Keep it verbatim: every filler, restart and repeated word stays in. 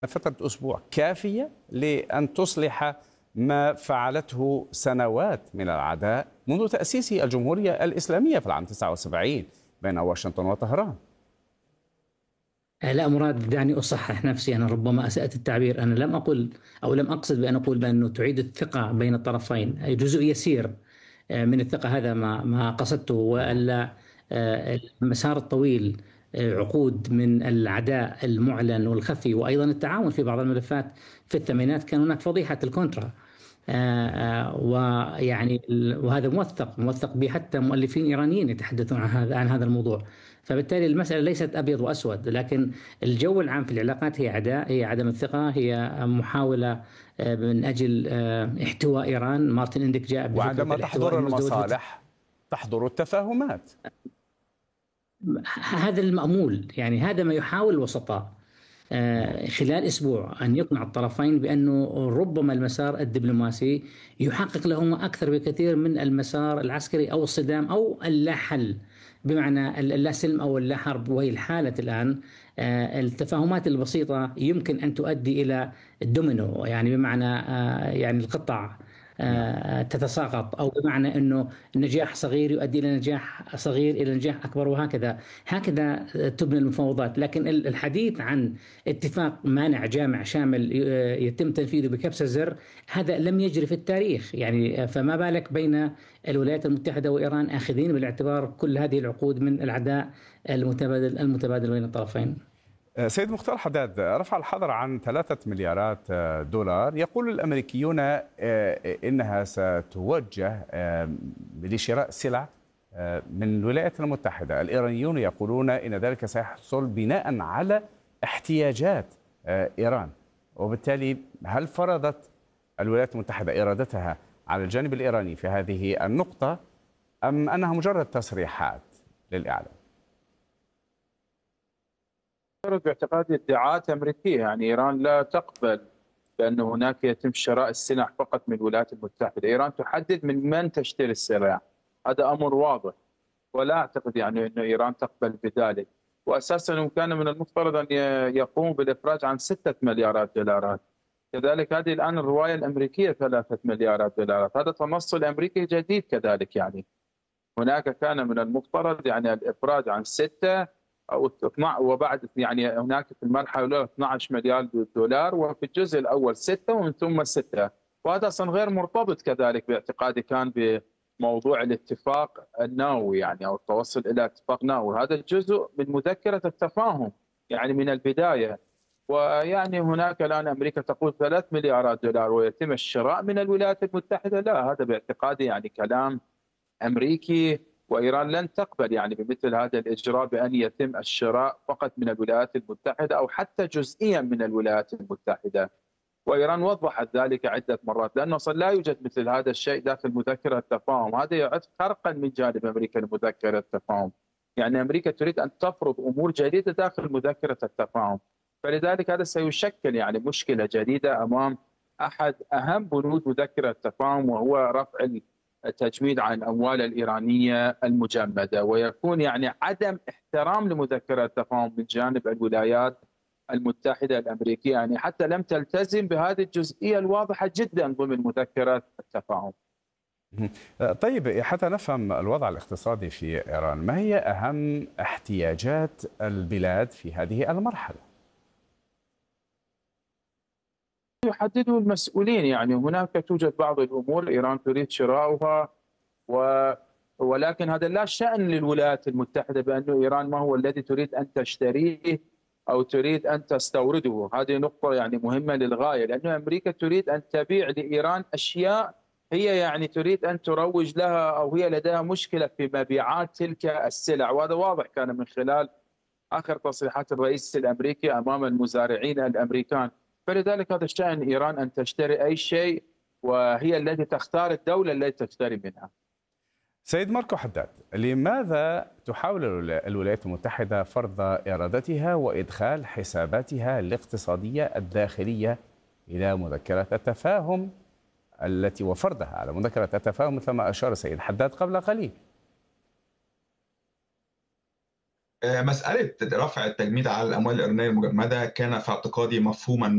فترة أسبوع كافية لأن تصلح ما فعلته سنوات من العداء منذ تأسيس الجمهورية الإسلامية في العام تسعة وسبعين بين واشنطن وطهران. لا مراد، دعني أصحح نفسي. أنا ربما أسأت التعبير. أنا لم أقل أو لم أقصد بأن أقول بأنه تعيد الثقة بين الطرفين. جزء يسير من الثقة، هذا ما ما قصدته. وألا المسار الطويل، عقود من العداء المعلن والخفي، وأيضا التعاون في بعض الملفات. في الثمانينات كان هناك فضيحة الكونترا، ويعني وهذا موثق موثق به، حتى مؤلفين إيرانيين يتحدثون عن هذا عن هذا الموضوع. فبالتالي المسألة ليست أبيض وأسود، لكن الجو العام في العلاقات هي عداء، هي عدم الثقة، هي محاولة من أجل احتواء إيران. مارتن إندك جاء بفكرة وعندما تحضر المصالح تحضر التفاهمات. هذا المأمول، يعني هذا ما يحاول الوسطاء خلال أسبوع أن يقنع الطرفين بأنه ربما المسار الدبلوماسي يحقق لهما أكثر بكثير من المسار العسكري أو الصدام أو اللا حل، بمعنى اللا سلم أو اللا حرب، وهي الحالة الآن. التفاهمات البسيطة يمكن أن تؤدي إلى الدومينو، يعني بمعنى يعني القطع تتساقط، أو بمعنى أنه نجاح صغير يؤدي إلى نجاح صغير إلى نجاح أكبر، وهكذا هكذا تبنى المفاوضات. لكن الحديث عن اتفاق مانع جامع شامل يتم تنفيذه بكبسة زر، هذا لم يجري في التاريخ. يعني فما بالك بين الولايات المتحدة وإيران، آخذين بالاعتبار كل هذه العقود من العداء المتبادل المتبادل بين الطرفين. سيد مختار حداد، رفع الحظر عن ثلاثة مليارات دولار. يقول الأمريكيون إنها ستوجه لشراء سلع من الولايات المتحدة. الإيرانيون يقولون إن ذلك سيحصل بناء على احتياجات إيران، وبالتالي هل فرضت الولايات المتحدة إرادتها على الجانب الإيراني في هذه النقطة، أم أنها مجرد تصريحات للإعلام؟ باعتقادي ادعاءات أمريكية. يعني إيران لا تقبل بأن هناك يتم شراء السلع فقط من الولايات المتحدة. إيران تحدد من من تشتري السلع، هذا أمر واضح، ولا أعتقد يعني أن إيران تقبل بذلك. وأساسا كان من المفترض أن يقوم بالإفراج عن ستة مليارات دولارات. كذلك هذه الآن الرواية الأمريكية ثلاثة مليارات دولارات، هذا تنصل أمريكي جديد. كذلك يعني هناك كان من المفترض يعني الإفراج عن ستة أو اثناشر، وبعد يعني هناك في المرحلة الأولى اثني عشر مليار دولار، وفي الجزء الأول ستة ومن ثم ستة. وهذا أصلا غير مرتبط كذلك باعتقادي كان بموضوع الاتفاق النووي، يعني أو التوصل إلى اتفاق نووي. هذا الجزء من مذكرة التفاهم يعني من البداية. ويعني هناك الآن أمريكا تقول ثلاث مليارات دولار ويتم الشراء من الولايات المتحدة. لا، هذا باعتقادي يعني كلام أمريكي، وإيران لن تقبل يعني بمثل هذا الإجراء بأن يتم الشراء فقط من الولايات المتحدة أو حتى جزئيا من الولايات المتحدة. وإيران وضحت ذلك عدة مرات، لأنه أصلا لا يوجد مثل هذا الشيء داخل مذكرة التفاهم. هذا يعد خرقا من جانب أمريكا لمذكرة التفاهم. يعني أمريكا تريد أن تفرض أمور جديدة داخل مذكرة التفاهم، فلذلك هذا سيشكل يعني مشكلة جديدة أمام أحد أهم بنود مذكرة التفاهم، وهو رفع التجميد عن الأموال الإيرانية المجمدة. ويكون يعني عدم احترام لمذكرة التفاهم من جانب الولايات المتحدة الأمريكية، يعني حتى لم تلتزم بهذه الجزئية الواضحة جدا ضمن مذكرة التفاهم. طيب، حتى نفهم الوضع الاقتصادي في إيران، ما هي أهم احتياجات البلاد في هذه المرحلة؟ يحدده المسؤولين. يعني هناك توجد بعض الأمور إيران تريد شراؤها، و... ولكن هذا لا شأن للولايات المتحدة بأن إيران ما هو الذي تريد أن تشتريه أو تريد أن تستورده. هذه نقطة يعني مهمة للغاية، لأن أمريكا تريد أن تبيع لإيران أشياء هي يعني تريد أن تروج لها، أو هي لديها مشكلة في مبيعات تلك السلع. وهذا واضح كان من خلال آخر تصريحات الرئيس الأمريكي أمام المزارعين الأمريكان. فلذلك هذا الشأن إيران أن تشتري أي شيء، وهي التي تختار الدولة التي تشتري منها. سيد ماركو حداد، لماذا تحاول الولايات المتحدة فرض إرادتها وإدخال حساباتها الاقتصادية الداخلية إلى مذكرة التفاهم التي وفرضها على مذكرة التفاهم مثل ما أشار السيد حداد قبل قليل؟ مسألة رفع التجميد على الأموال الإيرانية المجمدة كان في اعتقادي مفهوما